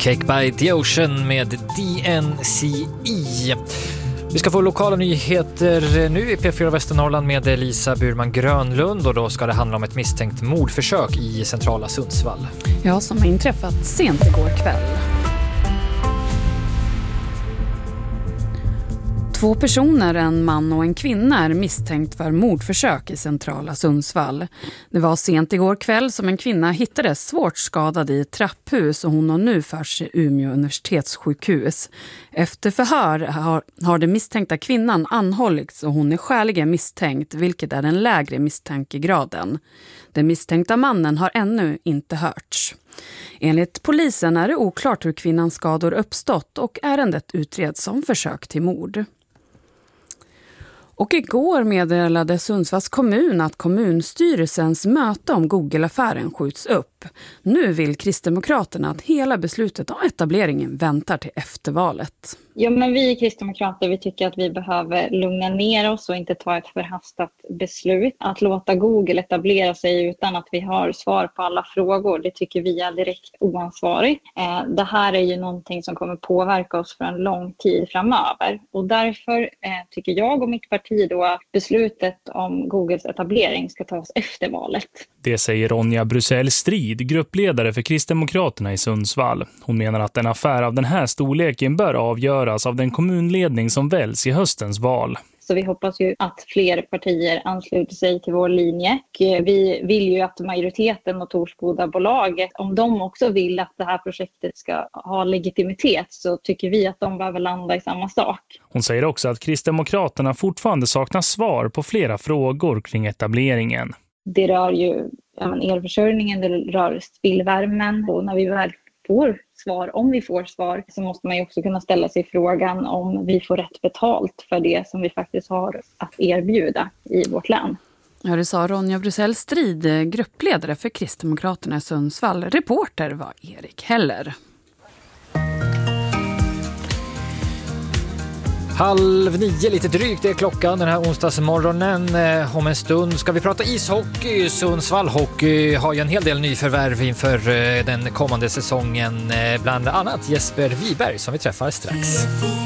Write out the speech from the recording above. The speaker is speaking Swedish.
Cake by the Ocean med DNCI. Vi ska få lokala nyheter nu i P4 Västernorrland med Lisa Burman Grönlund, och då ska det handla om ett misstänkt mordförsök i centrala Sundsvall. Ja, som har inträffat sent igår kväll. 2 personer, en man och en kvinna, är misstänkt för mordförsök i centrala Sundsvall. Det var sent igår kväll som en kvinna hittades svårt skadad i ett trapphus, och hon har nu förts till Umeå universitetssjukhus. Efter förhör har den misstänkta kvinnan anhållits, och hon är skäligen misstänkt, vilket är den lägre misstankegraden. Den misstänkta mannen har ännu inte hörts. Enligt polisen är det oklart hur kvinnans skador uppstått, och ärendet utreds som försök till mord. Och igår meddelade Sundsvalls kommun att kommunstyrelsens möte om Google-affären skjuts upp. Nu vill Kristdemokraterna att hela beslutet om etableringen väntar till eftervalet. Ja, men vi kristdemokrater, vi tycker att vi behöver lugna ner oss och inte ta ett förhastat beslut. Att låta Google etablera sig utan att vi har svar på alla frågor, det tycker vi är direkt oansvarigt. Det här är ju någonting som kommer påverka oss för en lång tid framöver. Och därför tycker jag och mitt parti då att beslutet om Googles etablering ska tas efter valet. Det säger Ronja Brusell Strid, gruppledare för Kristdemokraterna i Sundsvall. Hon menar att en affär av den här storleken bör avgöras av den kommunledning som väljs i höstens val. Så vi hoppas ju att fler partier ansluter sig till vår linje. Vi vill ju att majoriteten och Torsbodabolaget, om de också vill att det här projektet ska ha legitimitet, så tycker vi att de behöver landa i samma sak. Hon säger också att Kristdemokraterna fortfarande saknar svar på flera frågor kring etableringen. Det rör ju elförsörjningen, det rör spillvärmen, och när vi väl får svar, om vi får svar, så måste man ju också kunna ställa sig frågan om vi får rätt betalt för det som vi faktiskt har att erbjuda i vårt län. Ja, det sa Ronja Brusell Strid, gruppledare för Kristdemokraterna i Sundsvall. Reporter var Erik Heller. 8:30 lite drygt är klockan den här onsdagsmorgonen. Om en stund ska vi prata ishockey. Sundsvall Hockey har ju en hel del nyförvärv inför den kommande säsongen. Bland annat Jesper Wiberg som vi träffar strax.